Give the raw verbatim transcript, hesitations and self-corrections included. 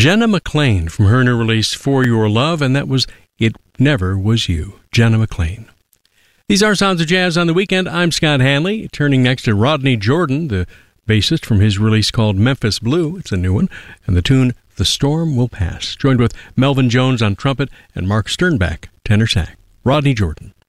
Jenna McLean from her new release For Your Love, and that was It Never Was You. Jenna McLean. These are Sounds of Jazz on the Weekend. I'm Scott Hanley. Turning next to Rodney Jordan, the bassist from his release called Memphis Blue. It's a new one. And the tune The Storm Will Pass. Joined with Melvin Jones on trumpet and Mark Sternbach, tenor sax. Rodney Jordan.